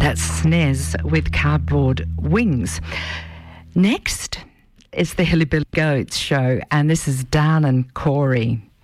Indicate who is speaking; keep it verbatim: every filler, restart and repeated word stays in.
Speaker 1: That's Snez with Cardboard Wings. Next is the Hillybilly Goats show, and this is Dan and Corey.